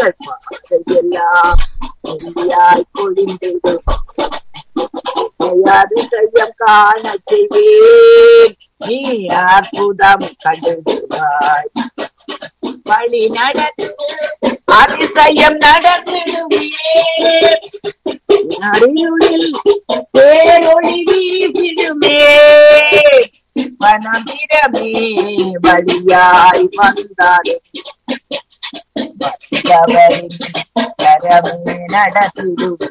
எங்கள் பாதையெல்லாம் நெல்லியாய் பொழிந்திடும். அதிசயம் காண செய்வேன், நீ அற்புதம் கண்டுவாய். வழி நடந்து அதிசயம் நடந்திடுவேன், அடியுளில் பேரொளி வீசிடுமே. வனமிரமே வழியாய் வந்தாரே, கரமே நடத்திடுவேன்.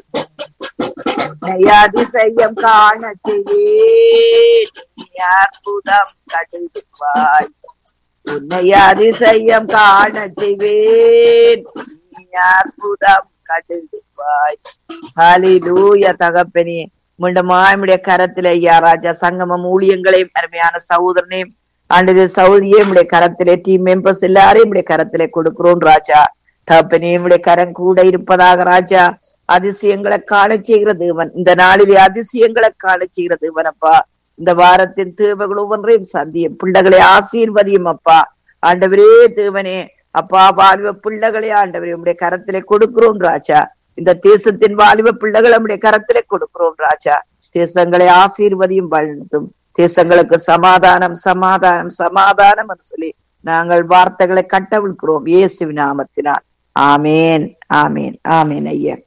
அதிசயம் காண செய்வேன், நீ அற்புதம் கண்டுவாய். உன்னை அதிசயம் காண செய்வேன், நீ அற்புதம் கண்டுவாய். ஹல்லேலூயா. தகப்பனே, மீண்டுமாய் கரத்திலே ஐயா ராஜா சங்கமம் ஊழியங்களையும் அருமையான சகோதரனையும் ஆண்டு சகோதரியே உடைய கரத்திலே டீம் மெம்பர்ஸ் எல்லாரையும் உடைய கரத்திலே கொடுக்கிறோம் ராஜா. தகப்பனே, உடைய கரம் கூட இருப்பதாக ராஜா. அதிசயங்களை காண செய்கிற தேவன், இந்த நாளிலே அதிசயங்களை காண செய்கிற தேவன் அப்பா. இந்த வாரத்தின் தேவைகள் ஒவ்வொன்றையும் சந்தியும், பிள்ளைகளை ஆசீர்வதியும் அப்பா. ஆண்டவரே தேவனே அப்பா, வாலிப பிள்ளைகளை ஆண்டவரே உடைய கரத்திலே கொடுக்கிறோம் ராஜா. இந்த தேசத்தின் வாலிப பிள்ளைகளை உடைய கரத்திலே கொடுக்கிறோம் ராஜா. தேசங்களை ஆசீர்வதியும் வழிநடத்தும். தேசங்களுக்கு சமாதானம் சமாதானம் சமாதானம் என்று சொல்லி நாங்கள் வார்த்தைகளை கட்டவிழ்கிறோம் இயேசுவின் நாமத்தினால். ஆமேன் ஆமேன் ஆமேன் ஐயா.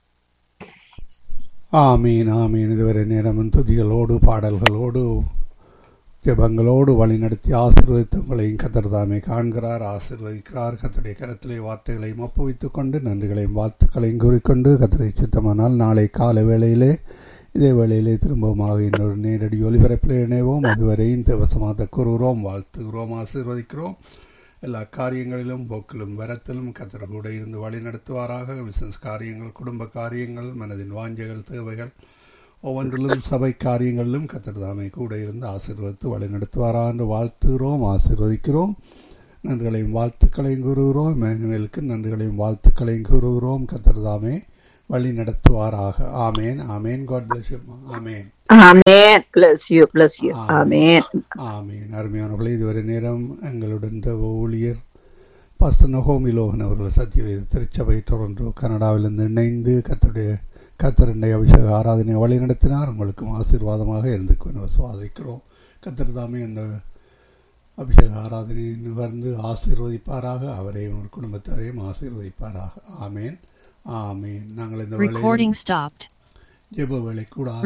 ஆமீன் ஆமீன். இதுவரை நேரமும் துதிகளோடு பாடல்களோடு ஜெபங்களோடு வழிநடத்தி ஆசீர்வதித்து உங்களையும் கர்த்தர் தாமே காண்கிறார், ஆசீர்வதிக்கிறார். கர்த்தருடைய கரத்திலே வார்த்தைகளையும் ஒப்புவித்துக் கொண்டு நன்றிகளையும் வாழ்த்துக்களையும் கூறிக்கொண்டு கர்த்தரை சித்தமானால் நாளை காலை வேளையிலே இதே வேளையிலே திரும்பமாக இன்னொரு நேரடி ஒலிபரப்பில் இணைவோம். அதுவரை இந்த வசமாக கூறுகிறோம், வாழ்த்துகிறோம், ஆசீர்வதிக்கிறோம். எல்லா காரியங்களிலும் போக்கிலும் வரத்திலும் கர்த்தர் கூட இருந்து வழி நடத்துவாராக. பிசினஸ் காரியங்கள், குடும்ப காரியங்கள், மனதின் வாஞ்சைகள், தேவைகள் ஒவ்வொன்றிலும் சபை காரியங்களிலும் கர்த்தர் தாமே கூட இருந்து ஆசீர்வதித்து வழி நடத்துவாராக என்று வாழ்த்துகிறோம், ஆசீர்வதிக்கிறோம். நன்றிகளையும் வாழ்த்துக்களையும் கூறுகிறோம். மேனுவேலுக்கு நன்றிகளையும் வாழ்த்துக்களையும் கூறுகிறோம். கர்த்தர் தாமே வழி நடத்துவாராக. ஆமேன் ஆமேன். God bless you. Amen amen. bless you, bless you. ஆமேன் ஆமேன். அருமையானவர்களே, இதுவரை நேரம் எங்களுடன் ஊழியர் பாஸ்டர் நகோமி லோகன் அவர்கள் சத்தியவேத திருச்சபை டொரண்டோ கனடாவிலிருந்து இணைந்து கர்த்தருடைய அபிஷேக ஆராதனை வழி நடத்தினார். உங்களுக்கும் ஆசீர்வாதமாக இருந்து விசுவாசிக்கிறோம். கர்த்தர் தாமே அந்த அபிஷேக ஆராதனையை நிகழ்ந்து ஆசீர்வதிப்பாராக. அவரையும் ஒரு குடும்பத்தாரையும் ஆசீர்வதிப்பாராக. ஆமேன் ஆமேன். நாங்கள் இந்த ஜெப வேளை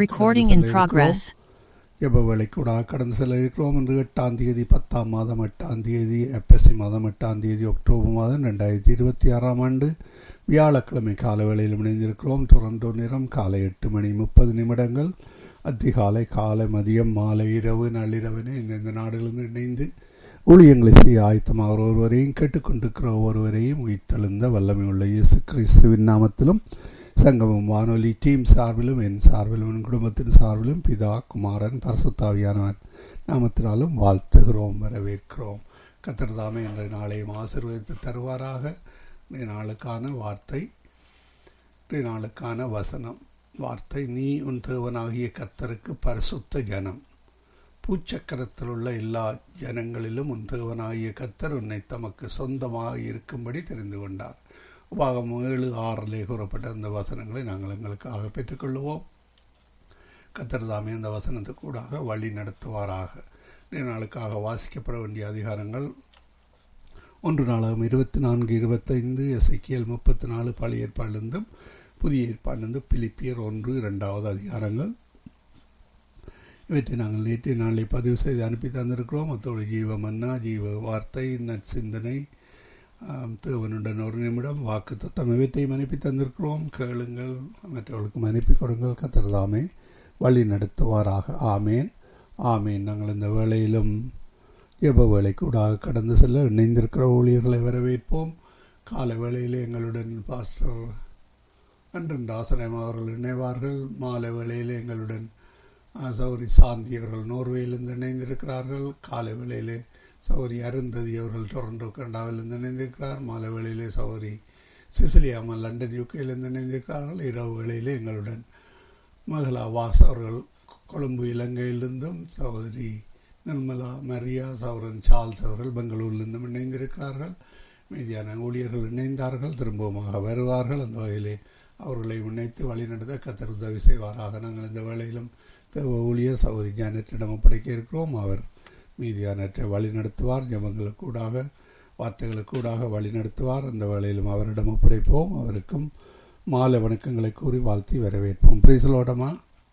கூட கடந்து செல்ல இருக்கிறோம். இன்று 8ஆம் தேதி 10ஆம் மாதம் 8ஆம் தேதி ஐப்பசி மாதம் 8ஆம் தேதி அக்டோபர் மாதம் 2026ஆம் ஆண்டு வியாழக்கிழமை கால வேளையில் இணைந்திருக்கிறோம். டொரண்டோ நேரம் காலை 8:30. அதிகாலை, காலை, மதியம், மாலை, இரவு, நள்ளிரவனே இந்த நாடுகளிலிருந்து இணைந்து ஊழியங்களை செய்ய ஆயத்தமாக ஒருவரையும் கேட்டுக்கொண்டிருக்கிற ஒவ்வொருவரையும் உயிர்த்தெழுந்த வல்லமை உள்ள இயேசு கிறிஸ்துவின் நாமத்திலும் சங்கமம் வானொலி டீம் சார்பிலும் என் சார்பிலும் என் குடும்பத்தின் சார்பிலும் பிதா, குமாரன், பரிசுத்த ஆவியானவன் நாமத்தினாலும் வாழ்த்துகிறோம், வரவேற்கிறோம். கர்த்தர் தாமே என்ற நாளையும் ஆசீர்வதித்து தருவாராக. இன்றைய நாளுக்கான வார்த்தை, இன்றைய நாளுக்கான வசனம் வார்த்தை: நீ உன் தேவனாகிய கர்த்தருக்கு பரிசுத்த ஜனம். பூச்சக்கரத்தில் உள்ள எல்லா ஜனங்களிலும் உன் தேவனாகிய கர்த்தர் உன்னை தமக்கு சொந்தமாக இருக்கும்படி தெரிந்து கொண்டார். உபாகம் 7:6 கூறப்பட்ட அந்த வசனங்களை நாங்கள் எங்களுக்காக பெற்றுக்கொள்வோம். கர்த்தர் தாமே அந்த வசனத்துக்கூடாக வழி நடத்துவாராக. இன்றைய நாளுக்காக வாசிக்கப்பட வேண்டிய அதிகாரங்கள்: 1 நாளாகமம் 24-25, எசேக்கியேல் 34, பழைய ஏற்பாடிலிருந்தும் புதிய ஏற்பாடிலிருந்து பிலிப்பியர் 1-2 அதிகாரங்கள். இவற்றை நாங்கள் நேற்றைய நாளை பதிவு செய்து அனுப்பி தந்திருக்கிறோம். அத்தோடு ஜீவ மன்னா, ஜீவ வார்த்தை, நற்சிந்தனை, தேவனுடன் ஒரு நிமிடம், வாக்கு தத்தம் இவற்றையும் அனுப்பி தந்திருக்கிறோம். கேளுங்கள், மற்றவர்களுக்கும் அனுப்பி கொடுங்கள். கர்த்தர் தாமே வழி நடத்துவாராக. ஆமேன் ஆமேன். நாங்கள் இந்த வேளையிலும் ஜெப வேளைக்கூடாக கடந்து செல்ல இணைந்திருக்கிற ஊழியர்களை வரவேற்போம். காலை வேளையிலே எங்களுடன் பாஸ்டர் அன்றன் அவர்கள் இணைவார்கள். மாலை வேளையிலே எங்களுடன் சௌரி சாந்தி அவர்கள் நோர்வேயிலிருந்து இணைந்திருக்கிறார்கள். காலை வேளையிலே சௌரி அருந்ததி அவர்கள் டொரண்டோ கனடாவிலிருந்து இணைந்திருக்கிறார். மாலை வேளையிலே சௌரி சிசிலியாமல் லண்டன் யூகேயிலிருந்து இணைந்திருக்கிறார்கள். இரவு வேளையிலே எங்களுடன் மகளா வாஸ் அவர்கள் கொழும்பு இலங்கையிலிருந்தும், சகோதரி நிர்மலா மரியா, சௌரன் சார்ல்ஸ் அவர்கள் பெங்களூரிலிருந்தும் இணைந்திருக்கிறார்கள். மீதியான ஊழியர்கள் இணைந்தார்கள், திரும்பவுமாக வருவார்கள். அந்த வகையிலே அவர்களை இணைத்து வழிநடத்த கர்த்தர் உதவி செய்வாராக. நாங்கள் இந்த வேளையிலும் தேவ ஊழியர் சகோதரி ஜானட்டிடம் ஒப்படைக்க இருக்கிறோம். அவர் மீதியானற்றை வழி நடத்துவார், ஜெபங்களுக்கூடாக வார்த்தைகளுக்கூடாக வழி நடத்துவார். அந்த வேளையிலும் அவரிடம் ஒப்படைப்போம். அவருக்கும் மாலை வணக்கங்களை கூறி வாழ்த்தி வரவேற்போம். பிரைஸ்லோடமா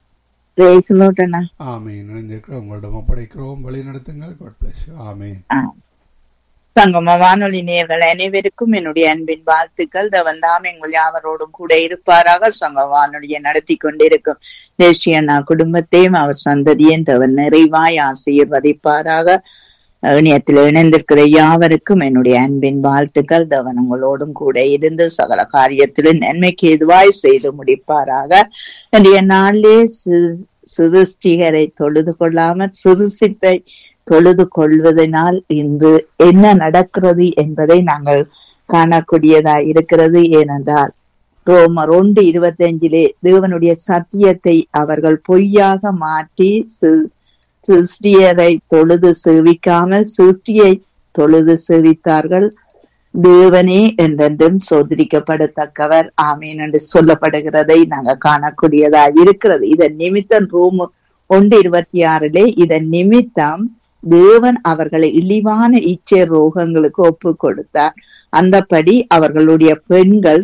ஆமீன். இணைந்திருக்கிறோம், உங்களிடம் ஒப்படைக்கிறோம், வழி நடத்துங்கள். God bless you. ஆமீன். சங்கம வானொலி நேயர்கள் அனைவருக்கும் என்னுடைய அன்பின் வாழ்த்துக்கள். தேவன் தாம் எங்கள் யாவரோடும் கூட இருப்பாராக. சங்க வானொலியை நடத்தி கொண்டிருக்கும் தேசியண்ணா குடும்பத்தையும் அவர் சந்ததியும் தேவன் நிறைவாய் ஆசீர்வதிப்பாராக. இணையத்தில் இணைந்திருக்கிற யாவருக்கும் என்னுடைய அன்பின் வாழ்த்துக்கள். தேவன் உங்களோடும் கூட இருந்து சகல காரியத்திலும் நன்மைக்கு எதுவாய் செய்து முடிப்பாராக. என்னுடைய நாளிலே சிருஷ்டிகரை தொழுது கொள்ளாமல் சிருஷ்டிப்பை தொழுது கொள்வதனால் இன்று என்ன நடக்கிறது என்பதை நாங்கள் காணக்கூடியதா இருக்கிறது. ஏனென்றால் ரோமர் 1:25 தேவனுடைய சத்தியத்தை அவர்கள் பொய்யாக மாற்றி சிருஷ்டியரை தொழுது சேவிக்காமல் சிருஷ்டியை தொழுது சேவித்தார்கள். தேவனே என்றென்றும் சோதரிக்கப்படத்தக்கவர் ஆமீன் என்று சொல்லப்படுகிறதை நாங்கள் காணக்கூடியதா இருக்கிறது. இதன் நிமித்தம் ரோமர் 1:26 இதன் நிமித்தம் தேவன் அவர்களை இழிவான இச்சை ரோகங்களுக்கு ஒப்பு கொடுத்தார். அந்தபடி அவர்களுடைய பெண்கள்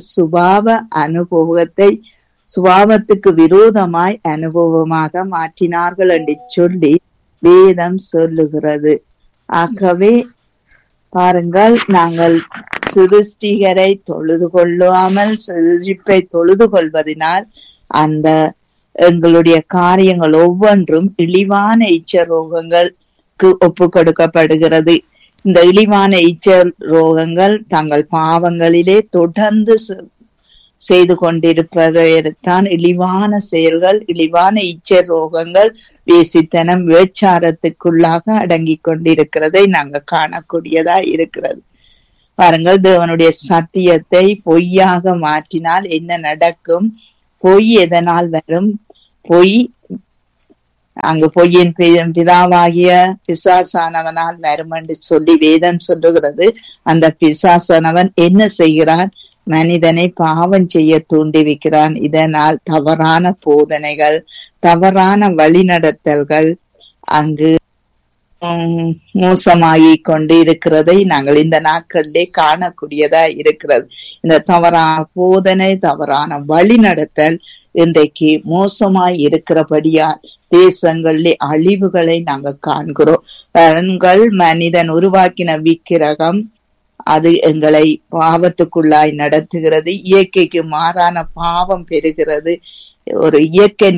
சுபாவத்துக்கு விரோதமாய் அனுபவமாக மாற்றினார்கள் என்று சொல்லி வேதம் சொல்லுகிறது. ஆகவே பாருங்கள், நாங்கள் சிருஷ்டிகரை தொழுது கொள்ளாமல் சிருஷ்டிப்பை தொழுது கொள்வதனால் அந்த எங்களுடைய காரியங்கள் ஒவ்வொன்றும் இழிவான இச்சை ரோகங்கள் ஒப்பு கொடுக்கப்படுகிறது. இந்த இழிவான இச்சை ரோகங்கள் தங்கள் பாவங்களிலே தொடர்ந்து செய்து கொண்டிருப்பதைத்தான் இழிவான செயல்கள், இழிவான இச்சை ரோகங்கள், வேசித்தனம், விபச்சாரத்துக்குள்ளாக அடங்கி கொண்டிருக்கிறதை நாங்கள் காணக்கூடியதா இருக்கிறது. பாருங்கள், தேவனுடைய சத்தியத்தை பொய்யாக மாற்றினால் என்ன நடக்கும்? பொய் எதனால் வரும்? பொய் அங்கு பொய்யின் பிதாவாகிய பிசாசானவனால் வரும் என்று சொல்லி வேதம் சொல்லுகிறது. அந்த பிசாசானவன் என்ன செய்கிறான்? மனிதனை பாவம் செய்ய தூண்டி வைக்கிறான். இதனால் தவறான போதனைகள், தவறான வழிநடத்தல்கள் அங்கு மோசமாகி கொண்டு இருக்கிறதை நாங்கள் இந்த நாட்களிலே காணக்கூடியதா இருக்கிறது. இந்த தவறான போதனை, தவறான வழிநடத்தல் இன்றைக்கு மோசமாய் இருக்கிறபடியால் தேசங்களிலே அழிவுகளை நாங்கள் காண்கிறோம். மனிதன் உருவாக்கின விக்கிரகம் அது எங்களை பாவத்துக்குள்ளாய் நடத்துகிறது. இயற்கைக்கு மாறான பாவம் பெறுகிறது. ஒரு இயற்கை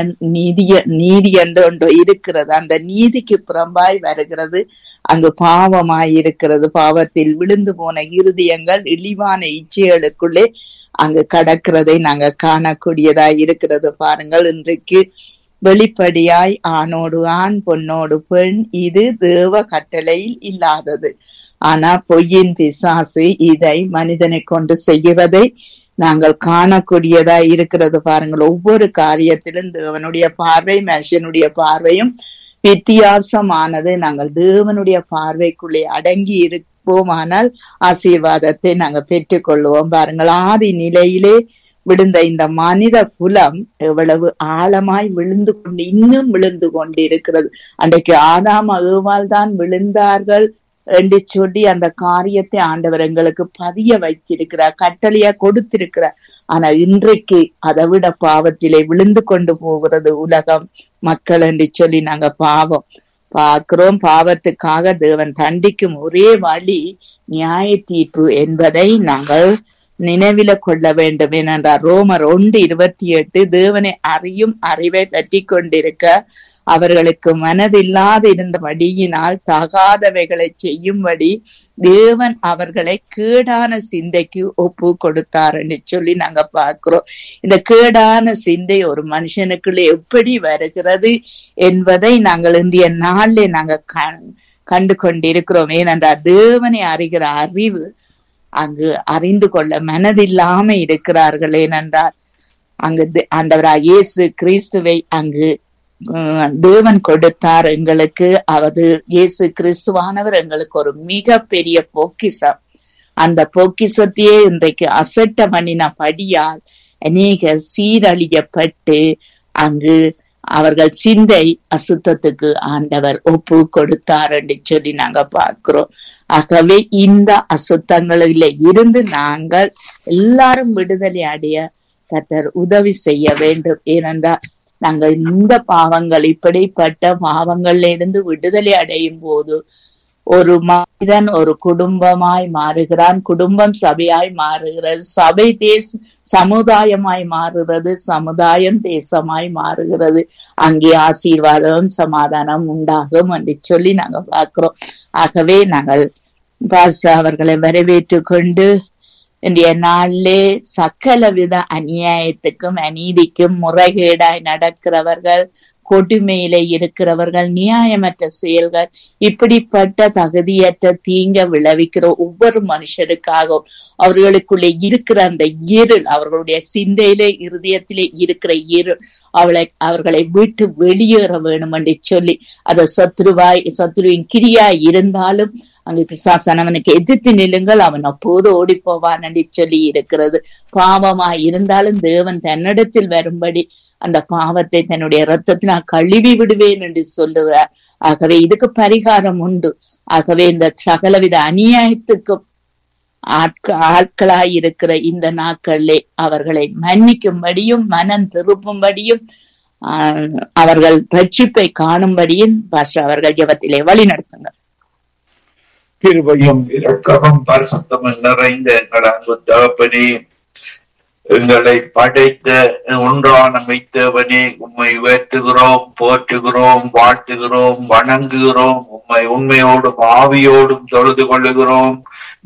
நீதி என்று ஒன்று இருக்கிறது. அந்த நீதிக்கு புறம்பாய் வருகிறது. அங்கு பாவமாய் இருக்கிறது. பாவத்தில் விழுந்து போன இருதயங்கள் இழிவான இச்சைகளுக்குள்ளே அங்கு கடக்கிறதை நாங்க காணக்கூடியதா இருக்கிறது. பாருங்கள், இன்றைக்கு வெளிப்படையாய் ஆணோடு ஆண், பொன்னோடு பெண், இது தேவ கட்டளையில் இல்லாதது. ஆனா பொய்யின் பிசாசு இதை மனிதனை கொண்டு செய்கிறதை நாங்கள் காணக்கூடியதா இருக்கிறது. பாருங்கள், ஒவ்வொரு காரியத்திலும் தேவனுடைய பார்வை மனுஷனுடைய பார்வையும் வித்தியாசமானது. நாங்கள் தேவனுடைய பார்வைக்குள்ளே அடங்கி இருப்போமானால் ஆசீர்வாதத்தை நாங்கள் பெற்றுக் கொள்வோம். பாருங்கள், ஆதி நிலையிலே விழுந்த இந்த மனித குலம் எவ்வளவு ஆழமாய் விழுந்து கொண்டு இன்னும் விழுந்து கொண்டிருக்கிறது. அன்றைக்கு ஆதாம் ஏவாள் தான் விழுந்தார்கள் என்று சொல்லி அந்த காரியத்தை ஆண்டவர் எங்களுக்கு பதிய வைத்திருக்கிறார், கட்டளையா கொடுத்திருக்கிறார். ஆனா இன்றைக்கு அதை விட பாவத்திலே விழுந்து கொண்டு போகிறது உலகம், மக்கள் என்று சொல்லி நாங்க பாவம் பார்க்கிறோம். பாவத்துக்காக தேவன் தண்டிக்கும் ஒரே வழி நியாய தீர்ப்பு என்பதை நாங்கள் நினைவில கொள்ள வேண்டும். ஏனென்றால் ரோமர் 1:28 தேவனை அறியும் அறிவை பற்றி கொண்டிருக்க அவர்களுக்கு மனதில்லாத இருந்தபடியினால் தகாதவைகளை செய்யும்படி தேவன் அவர்களை கேடான சிந்தைக்கு ஒப்பு கொடுத்தார் என்று சொல்லி நாங்க பார்க்கிறோம். இந்த கேடான சிந்தை ஒரு மனுஷனுக்குள்ள எப்படி வருகிறது என்பதை நாங்கள் இந்திய நாளிலே நாங்க கண்டு கொண்டிருக்கிறோம். ஏனென்றால் தேவனை அறிகிற அறிவு அங்கு அறிந்து கொள்ள மனதில்லாம இருக்கிறார்கள். ஏனென்றால் அங்கு ஆண்டவராகிய இயேசு கிறிஸ்துவை அங்கு தேவன் கொடுத்தார் எங்களுக்கு. அவது இயேசு கிறிஸ்துவானவர் எங்களுக்கு ஒரு மிக பெரிய பொக்கிஷம். அந்த பொக்கிஷத்தையே இன்றைக்கு அசட்ட பண்ணினபடியால் அநேக சீரழியப்பட்டு அங்கு அவர்கள் சிந்தை அசுத்தத்துக்கு ஆண்டவர் ஒப்பு கொடுத்தார் என்று சொல்லி நாங்க பார்க்கிறோம். ஆகவே இந்த அசுத்தங்களில இருந்து நாங்கள் எல்லாரும் விடுதலை அடைய கர்த்தர் உதவி செய்ய வேண்டும். ஏனென்றால் நாங்கள் இந்த பாவங்கள் இப்படிப்பட்ட பாவங்கள்ல இருந்து விடுதலை அடையும் போது ஒரு மனிதன் ஒரு குடும்பமாய் மாறுகிறான், குடும்பம் சபையாய் மாறுகிறது, சபை சமுதாயமாய் மாறுகிறது, சமுதாயம் தேசமாய் மாறுகிறது. அங்கே ஆசீர்வாதம் சமாதானம் உண்டாகும் என்று சொல்லி நாங்க பார்க்கிறோம். ஆகவே நாங்கள் பாஸ்டர் அவர்களை வரவேற்று கொண்டு இன்றைய நாளிலே சகலவித அநியாயத்துக்கும் அநீதிக்கும் முறைகேடாய் நடக்கிறவர்கள், கொடுமையில இருக்கிறவர்கள், நியாயமற்ற செயல்கள், இப்படிப்பட்ட தகுதியற்ற தீங்க விளைவிக்கிற ஒவ்வொரு மனுஷருக்காகவும் அவர்களுக்குள்ளே இருக்கிற அந்த இருள், அவர்களுடைய சிந்தையிலே இருதயத்திலே இருக்கிற இருள் அவர்களை விட்டு வெளியேற வேணும் என்று சொல்லி, அதை சத்ருவின் கிரியாய் இருந்தாலும் அங்கு பிசாசன் அவனுக்கு எதிர்த்து நில்லுங்கள், அவன் அப்போது ஓடி போவான் என்று சொல்லி இருக்கிறது. பாவமாய் இருந்தாலும் தேவன் தன்னிடத்தில் வரும்படி அந்த பாவத்தை தன்னுடைய ரத்தத்தினால் கழுவி விடுவேன் என்று சொல்லுகிறார். ஆகவே இதுக்கு பரிகாரம் உண்டு. ஆகவே இந்த சகலவித அநியாயத்துக்கும் ஆட்களாய் இருக்கிற இந்த நாட்களிலே அவர்களை மன்னிக்கும்படியும் மனம் திருப்பும்படியும் அவர்கள் ரட்சிப்பை காணும்படியும் பாஸ்டர் அவர்கள் ஜெபத்திலே வழி நடத்துங்க. கிருபையும் இரக்கமும் பரிசுத்தமும் நிறைந்த எங்கள் அன்பு தகப்பனே, எங்களை படைத்த ஒன்றான மெய்த்தேவனே, உம்மை உயர்த்துகிறோம், போற்றுகிறோம், வாழ்த்துகிறோம், வணங்குகிறோம். உம்மை உண்மையோடும் ஆவியோடும் தொழுது கொள்ளுகிறோம்.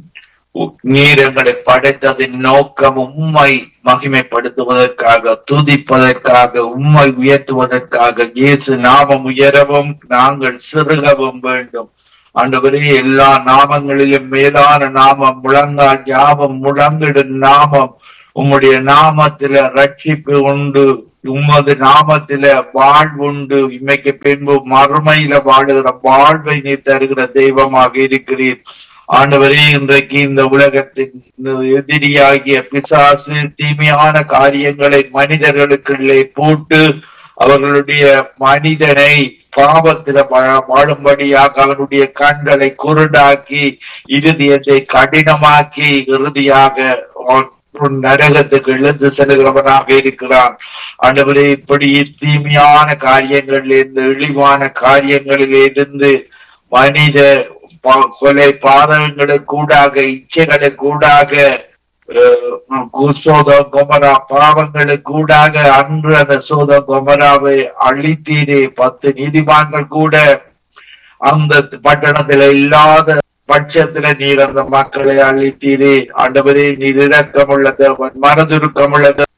நீர் எங்களை படைத்ததின் நோக்கம் உம்மை மகிமைப்படுத்துவதற்காக, துதிப்பதற்காக, உம்மை உயர்த்துவதற்காக. இயேசு நாமம் உயரவும் நாங்கள் சிறுகவும் வேண்டும். ஆண்டவரே, எல்லா நாமங்களிலும் மேலான நாமம், முழங்கால் யாவும் முழங்கிடும் நாமம். உம்முடைய நாமத்தில ரட்சிப்பு உண்டு, உமது நாமத்தில வாழ்வுண்டு. இன்மைக்கு பின்பு மறுமையில வாழுகிற வாழ்வை நீர் தருகிற தெய்வமாக இருக்கிறீர். ஆண்டவரே, இன்றைக்கு இந்த உலகத்தின் எதிரியாகிய பிசாசு தீமையான காரியங்களை மனிதர்களுக்குள்ளே போட்டு அவர்களுடைய மனிதனை பாவத்தில வாழும்படியாக அவனுடைய கண்களை குருடாக்கி இருதயத்தை கடினமாக்கி இறுதியாக நரகத்துக்கு இழுத்து செல்கிறவனாக இருக்கிறான். ஆண்டவரே, இப்படி தீமையான காரியங்களிலிருந்து, இழிவான காரியங்களிலிருந்து மனித கொலை பாதகங்களுக்கூடாக, இச்சைகளுக்கூடாக, சோதம் கொமரா பாவங்களுக்கூடாக அன்று அந்த சோதம் கொமராவை அழித்தீரே. 10 நீதிமான்கள் கூட அந்த பட்டணத்துல இல்லாத பட்சத்துல நீர் அந்த மக்களை அழித்தீரே. ஆண்டவரே, நீர் இரக்கமுள்ள தேவன், மனதுருக்கமுள்ள